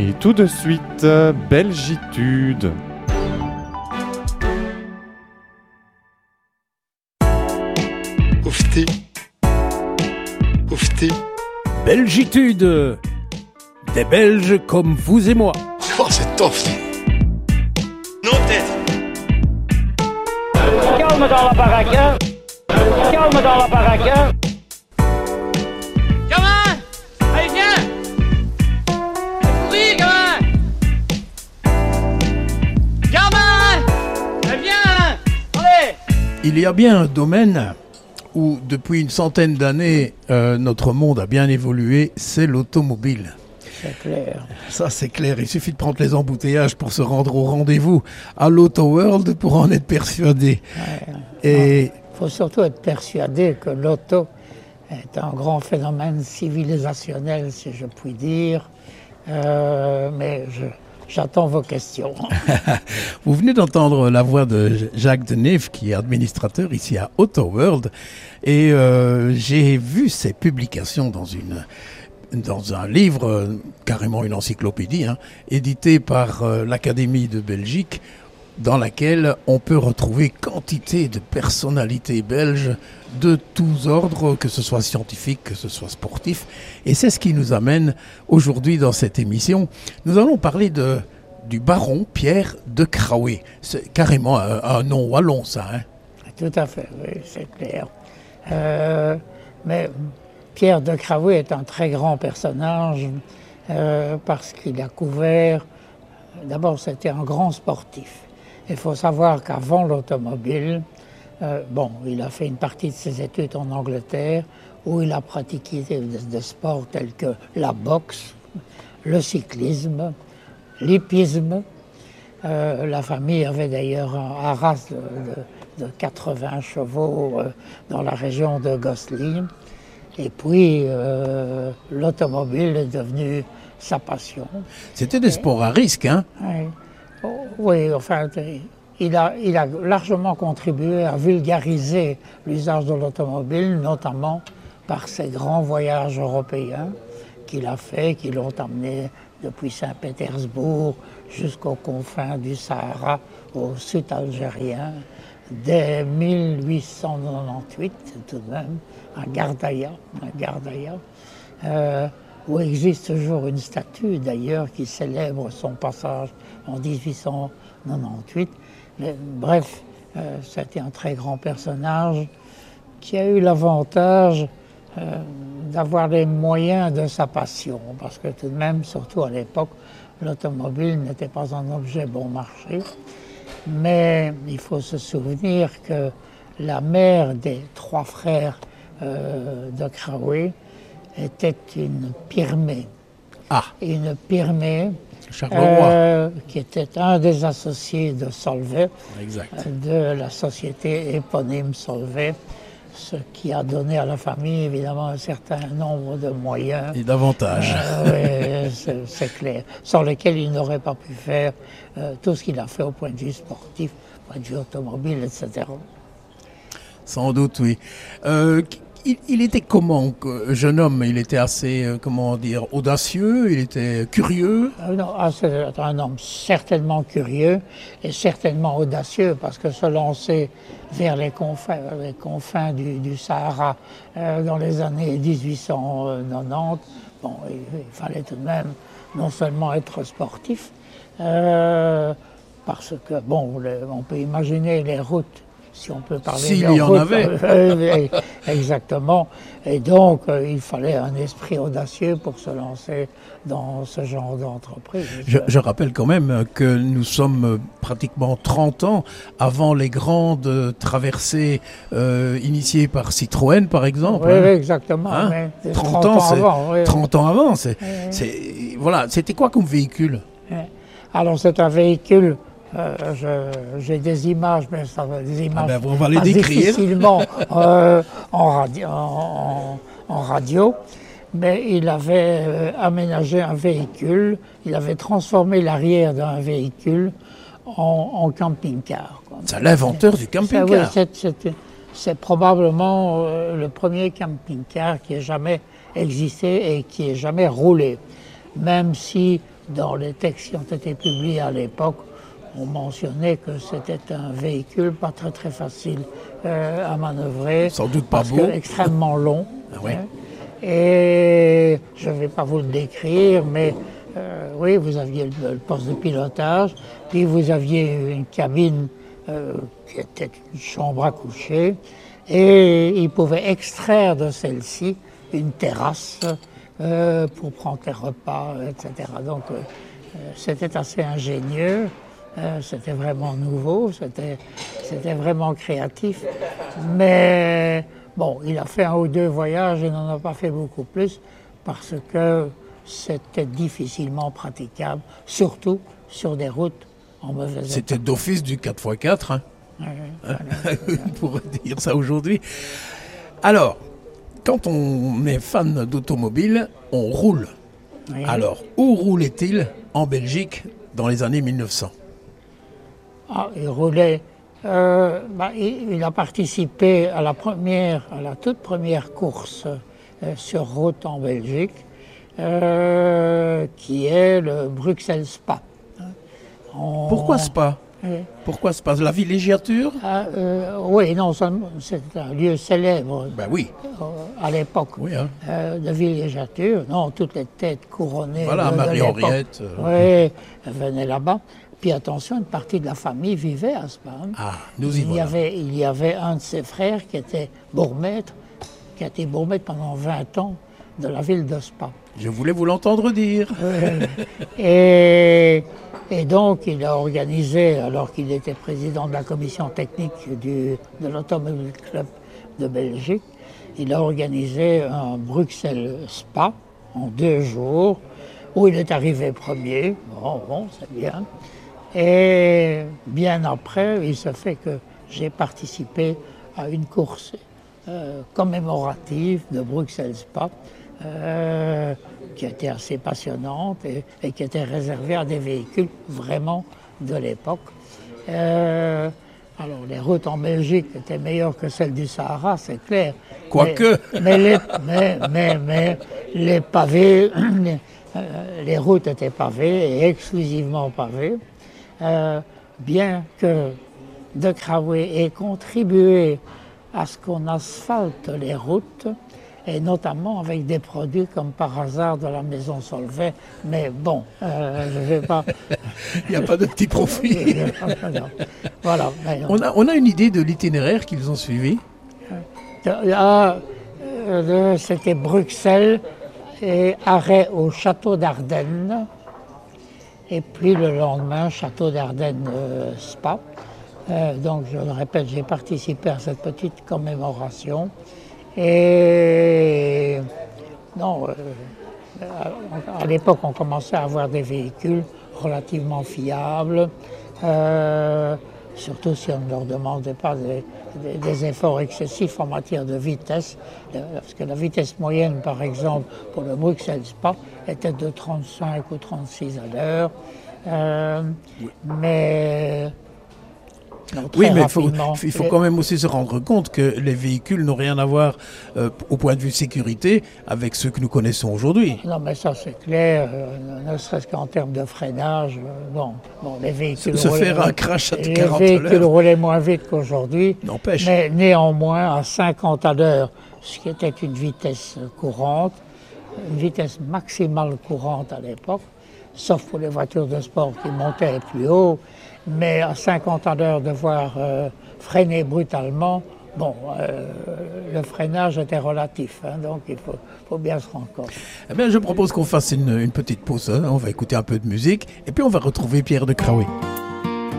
Et tout de suite, Belgitude. Oufti. Oufti. Belgitude. Des Belges comme vous et moi. Oh, c'est Oufti. Non, tête. Calme dans la baraque, hein. Calme dans la baraque, hein. Gamin! Allez, viens! Courir, gamin! Gamin! Allez, viens! Allez! Il y a bien un domaine où, depuis une centaine d'années, notre monde a bien évolué, c'est l'automobile. C'est clair. Ça, c'est clair. Il suffit de prendre les embouteillages pour se rendre au rendez-vous à l'Auto World pour en être persuadé. Ouais. Et Il faut surtout être persuadé que l'auto est un grand phénomène civilisationnel, si je puis dire. Mais j'attends vos questions. vous venez d'entendre la voix de Jacques Deneve, qui est administrateur ici à Auto World. Et j'ai vu ses publications dans un livre, carrément une encyclopédie, édité par l'Académie de Belgique, dans laquelle on peut retrouver quantité de personnalités belges de tous ordres, que ce soit scientifique, que ce soit sportif. Et c'est ce qui nous amène aujourd'hui dans cette émission. Nous allons parler du baron Pierre de Craouet. C'est carrément un nom wallon, ça. Tout à fait, oui, c'est clair. Mais Pierre de Craouet est un très grand personnage parce qu'il a couvert... D'abord, c'était un grand sportif. Il faut savoir qu'avant l'automobile, il a fait une partie de ses études en Angleterre où il a pratiqué des sports tels que la boxe, le cyclisme, l'hippisme. La famille avait d'ailleurs un haras de 80 chevaux dans la région de Gosselies. Et puis, l'automobile est devenue sa passion. C'était des sports à risque, hein? Oui, enfin, il a largement contribué à vulgariser l'usage de l'automobile, notamment par ses grands voyages européens qu'il a fait, qui l'ont amené depuis Saint-Pétersbourg jusqu'aux confins du Sahara, au sud algérien, dès 1898 tout de même, à Gardaïa, où existe toujours une statue d'ailleurs qui célèbre son passage en 1898. Mais, bref, c'était un très grand personnage qui a eu l'avantage d'avoir les moyens de sa passion, parce que tout de même, surtout à l'époque, l'automobile n'était pas un objet bon marché. Mais il faut se souvenir que la mère des trois frères de Craouet était une Pyrmée. Ah. Une Pyrmée qui était un des associés de Solvay, de la société éponyme Solvay, ce qui a donné à la famille évidemment un certain nombre de moyens. Et d'avantages. Oui, c'est clair. Sans lesquels il n'aurait pas pu faire tout ce qu'il a fait au point de vue sportif, au point de vue automobile, etc. Sans doute, oui. Il était comment, jeune homme? Il était assez, audacieux, il était curieux? Non, c'est un homme certainement curieux et certainement audacieux, parce que se lancer vers les confins du Sahara dans les années 1890, il fallait tout de même non seulement être sportif, parce que, on peut imaginer les routes, si on peut parler S'il y en avait. Exactement. Et donc, il fallait un esprit audacieux pour se lancer dans ce genre d'entreprise. Je rappelle quand même que nous sommes pratiquement 30 ans avant les grandes traversées initiées par Citroën, par exemple. Oui, exactement. 30 ans avant. Oui. 30 ans avant. Voilà. C'était quoi comme véhicule? Alors, c'est un véhicule... j'ai des images, mais ça va des images on va les décrire. Difficilement en radio. Mais il avait aménagé un véhicule, il avait transformé l'arrière d'un véhicule en camping-car. C'est l'inventeur du camping-car. C'est probablement le premier camping-car qui ait jamais existé et qui ait jamais roulé. Même si dans les textes qui ont été publiés à l'époque, on mentionnait que c'était un véhicule pas très très facile à manœuvrer. Sans doute pas parce beau. que extrêmement long. Ah ouais. Et je ne vais pas vous le décrire, mais oui, vous aviez le poste de pilotage, puis vous aviez une cabine qui était une chambre à coucher, et il pouvait extraire de celle-ci une terrasse pour prendre des repas, etc. Donc c'était assez ingénieux, c'était vraiment nouveau, c'était vraiment créatif, mais bon, il a fait un ou deux voyages, il n'en a pas fait beaucoup plus, parce que c'était difficilement praticable, surtout sur des routes en mauvais état. C'était d'office du 4x4, hein, Voilà. pour dire ça aujourd'hui. Alors, quand on est fan d'automobile, on roule. Oui. Alors, où roulait-il en Belgique dans les années 1900? Ah, il roulait. Il a participé à la toute première course sur route en Belgique, qui est le Bruxelles Spa. Pourquoi Spa? Oui. Pourquoi Spa? La villégiature? Oui, non, c'est un lieu célèbre Ben oui. à l'époque Oui, hein. de villégiature. Non, toutes les têtes couronnées Voilà, de Marie-Henriette. l'époque. Oui, venaient là-bas. Puis attention, une partie de la famille vivait à Spa. Ah, nous y Il voilà. y avait un de ses frères qui était bourgmestre, qui a été bourgmestre pendant 20 ans de la ville de Spa. Je voulais vous l'entendre dire. Et donc, il a organisé, alors qu'il était président de la commission technique de l'Automobile Club de Belgique, il a organisé un Bruxelles Spa en 2 jours, où il est arrivé premier. Bon, c'est bien. Et bien après, il se fait que j'ai participé à une course commémorative de Bruxelles Spa, qui était assez passionnante et qui était réservée à des véhicules vraiment de l'époque. Alors, les routes en Belgique étaient meilleures que celles du Sahara, c'est clair. Quoique. Mais les pavés, les routes étaient pavées et exclusivement pavées. Bien que De Cravouet ait contribué à ce qu'on asphalte les routes, et notamment avec des produits comme par hasard de la maison Solvay. Mais bon, je ne vais pas... Il n'y a pas de petit profit. Non. Voilà. On a une idée de l'itinéraire qu'ils ont suivi? C'était Bruxelles et arrêt au Château d'Ardennes. Et puis le lendemain, Château d'Ardennes Spa. Donc je le répète, j'ai participé à cette petite commémoration. Et non, à l'époque, on commençait à avoir des véhicules relativement fiables, surtout si on ne leur demandait pas des efforts excessifs en matière de vitesse, parce que la vitesse moyenne, par exemple, pour le Bruxelles Spa, était de 35 ou 36 à l'heure. Mais non, oui, mais il faut quand même aussi se rendre compte que les véhicules n'ont rien à voir au point de vue sécurité avec ceux que nous connaissons aujourd'hui. Non, mais ça c'est clair, ne serait-ce qu'en termes de freinage. Bon, les véhicules Se faire un crash à 40 à l'heure. Les véhicules roulaient moins vite qu'aujourd'hui, n'empêche. Mais néanmoins à 50 à l'heure, ce qui était une vitesse courante, une vitesse maximale courante à l'époque, sauf pour les voitures de sport qui montaient plus haut. Mais à 50 à l'heure, devoir freiner brutalement, le freinage était relatif, hein, donc il faut bien se rendre compte. Eh bien, je propose qu'on fasse une petite pause, hein, on va écouter un peu de musique, et puis on va retrouver Pierre de Cravouet.